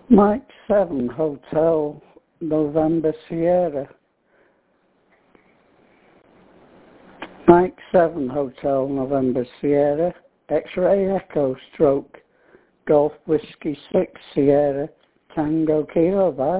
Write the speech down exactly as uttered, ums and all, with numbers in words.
Mike seven Hotel November Sierra. Mike seven Hotel November Sierra. X-ray Echo Stroke Golf Whiskey six Sierra Tango Kilo. Bye.